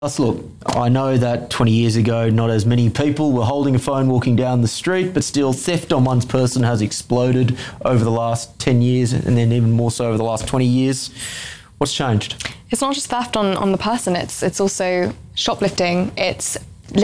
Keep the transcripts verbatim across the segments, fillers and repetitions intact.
Let's look, I know that twenty years ago, not as many people were holding a phone walking down the street, but still theft on one's person has exploded over the last ten years and then even more so over the last twenty years. What's changed? It's not just theft on, on the person, it's it's also shoplifting, it's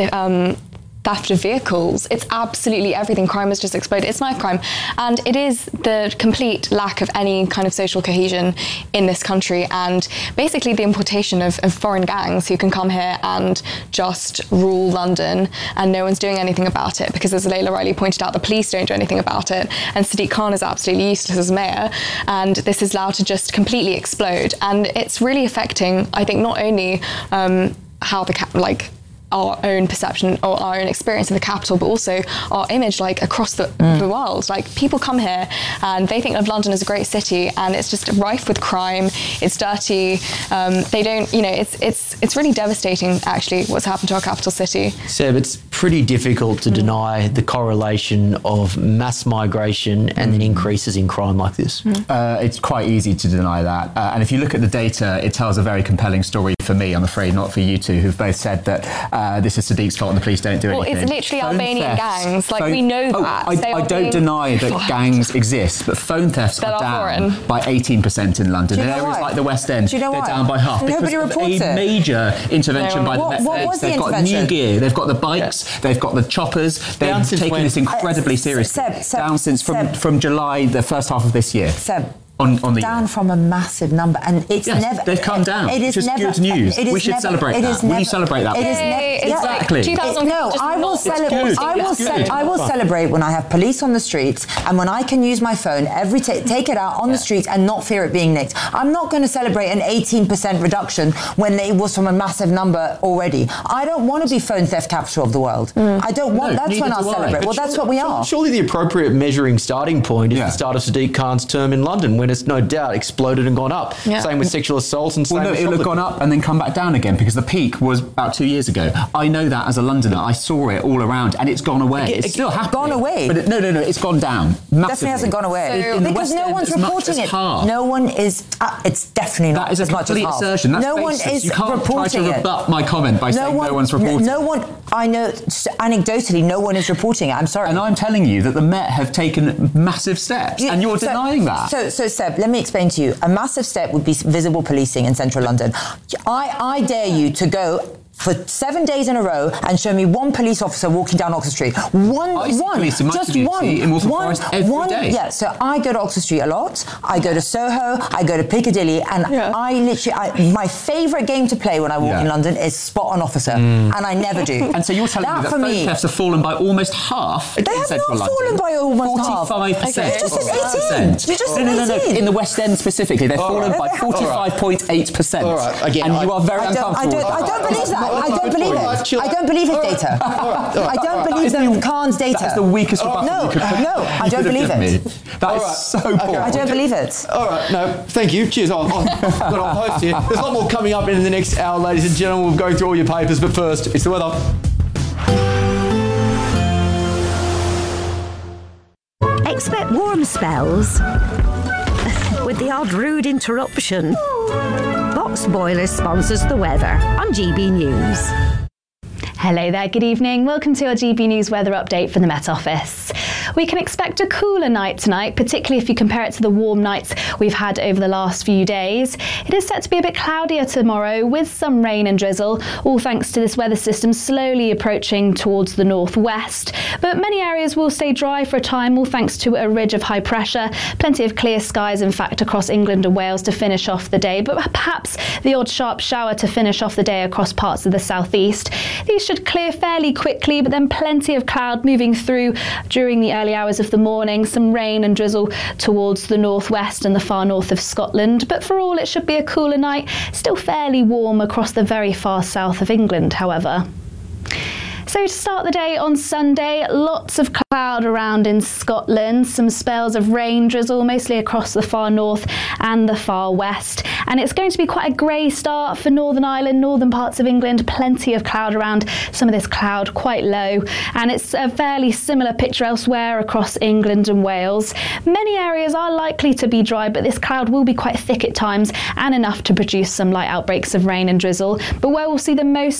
um, theft of vehicles, it's absolutely everything. Crime has just exploded. It's knife crime. And it is the complete lack of any kind of social cohesion in this country, and basically the importation of, of foreign gangs who can come here and just rule London, and no one's doing anything about it because, as Layla Riley pointed out, the police don't do anything about it, and Sadiq Khan is absolutely useless as mayor, and this is allowed to just completely explode. And it's really affecting, I think, not only um, how the cap like our own perception or our own experience of the capital, but also our image like across the, mm. the world. Like, people come here and they think of London as a great city, and it's just rife with crime, it's dirty, um, they don't, you know, it's it's it's really devastating actually what's happened to our capital city. Seb, it's pretty difficult to mm. deny the correlation of mass migration and then increases in crime like this. Mm. Uh, it's quite easy to deny that. Uh, and if you look at the data, it tells a very compelling story for me, I'm afraid, not for you two, who've both said that Uh, this is Sadiq's fault and the police don't do well, anything. Well, it's literally phone Albanian thefts, gangs. Like, phone, we know oh, that. I, they I don't being, deny that oh, gangs exist, but phone thefts are, are down foreign. by eighteen percent in London. In areas why? like the West End, you know they're why? down by half. Nobody because reports of a it. major intervention no. by what, the what Met was They've the got intervention? new gear, they've got the bikes, yeah. they've got the choppers, they've down taken when? this incredibly uh, seriously. Seb, Seb, down since from, Seb. from July, the first half of this year. Seb. On, on the down year. from a massive number, and it's yes, never. they've come down. It is Which is never, good news. It is we should never, celebrate it that. is Will never, you celebrate that? It is Yay, never. it's exactly. Like two thousand It, no, I will celebrate. I will. Ce- I will celebrate when I have police on the streets, and when I can use my phone every t- take it out on yeah. the streets and not fear it being nicked. I'm not going to celebrate an eighteen percent reduction when it was from a massive number already. I don't want to be phone theft capital of the world. Mm. I don't want. No, that's when I'll do celebrate. I. Well, But that's surely, what we are. Surely the appropriate measuring starting point is yeah. the start of Sadiq Khan's term in London, when it's no doubt exploded and gone up. Yeah. Same with sexual assault and same Well, no, with it would have gone up and then come back down again, because the peak was about two years ago. I know that as a Londoner. I saw it all around, and it's gone away. It, it's it, still happening. Gone away? But it, no, no, no, it's gone down massively. Definitely hasn't gone away So, in the because West no End, one's as much reporting as it. half. No one is. Uh, it's definitely not That is a as much as complete half. assertion. That's no baseless. one is You can't reporting try to it. rebut my comment by no saying one, no one's reporting. No, no one. I know. Anecdotally, no one is reporting it. I'm sorry. And I'm telling you that the Met have taken massive steps, You- and you're so, denying that. So, so Seb, let me explain to you. A massive step would be visible policing in central London. I, I dare you to go for seven days in a row and show me one police officer walking down Oxford Street. One, I see one, police in my just community one, in Waltham one, Forest every one, day. Yeah, so I go to Oxford Street a lot. I go to Soho. I go to Piccadilly, and yeah. I literally, I, my favourite game to play when I walk Yeah. in London is spot an officer, mm. and I never do. And so you're telling that me that for phone me, thefts have fallen by almost half They in have central not London. fallen by almost half. forty-five percent. You just said eighteen. You just no, said no, no, no. eighteen. In the West End specifically, they've All fallen right. by forty-five point eight percent. All right, again, and I- you are very I don't, I uncomfortable don't, I with don't that. believe that. I don't believe All right, it. chill I out. don't believe his All right. data. All right, all right. I don't That believe is the the- Khan's data. That's the weakest rebuttal No, you could put. no, I you don't could have believe given it. me. That is All right. so Okay. poor. I don't believe it. All right, no, thank you. Cheers. I'll, I'll, I've got a host here. There's a lot more coming up in the next hour, ladies and gentlemen. We'll go through all your papers, but first, it's the weather. Expect warm spells with the odd rude interruption. Box Boilers sponsors the weather on G B News. Hello there, good evening. Welcome to our G B News weather update from the Met Office. We can expect a cooler night tonight, particularly if you compare it to the warm nights we've had over the last few days. It is set to be a bit cloudier tomorrow with some rain and drizzle, all thanks to this weather system slowly approaching towards the northwest. But many areas will stay dry for a time, all thanks to a ridge of high pressure. Plenty of clear skies, in fact, across England and Wales to finish off the day, but perhaps the odd sharp shower to finish off the day across parts of the southeast. These should clear fairly quickly, but then plenty of cloud moving through during the early hours of the morning. Some rain and drizzle towards the northwest and the far north of Scotland, but for all it should be a cooler night. Still fairly warm across the very far south of England, however. So to start the day on Sunday, lots of cloud around in Scotland, some spells of rain drizzle mostly across the far north and the far west. And it's going to be quite a grey start for Northern Ireland, northern parts of England, plenty of cloud around, some of this cloud quite low. And it's a fairly similar picture elsewhere across England and Wales. Many areas are likely to be dry, but this cloud will be quite thick at times and enough to produce some light outbreaks of rain and drizzle. But where we'll see the most